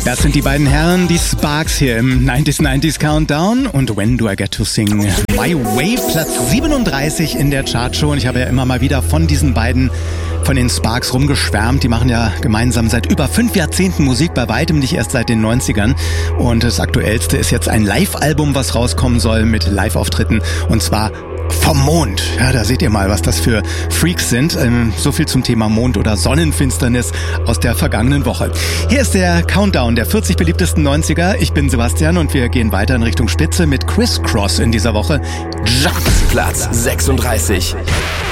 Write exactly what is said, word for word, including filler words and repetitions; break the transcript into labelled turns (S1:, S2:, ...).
S1: Das sind die beiden Herren, die Sparks hier im neunziger neunziger Countdown und When Do I Get to Sing My Way, Platz siebenunddreißig in der Chartshow. Und ich habe ja immer mal wieder von diesen beiden, von den Sparks rumgeschwärmt. Die machen ja gemeinsam seit über fünf Jahrzehnten Musik, bei weitem nicht erst seit den neunzigern. Und das aktuellste ist jetzt ein Live-Album, was rauskommen soll mit Live-Auftritten, und zwar vom Mond. Ja, da seht ihr mal, was das für Freaks sind. Ähm, so viel zum Thema Mond oder Sonnenfinsternis aus der vergangenen Woche. Hier ist der Countdown der vierzig beliebtesten neunziger. Ich bin Sebastian und wir gehen weiter in Richtung Spitze mit Criss Cross in dieser Woche. Jump.
S2: Platz sechsunddreißig.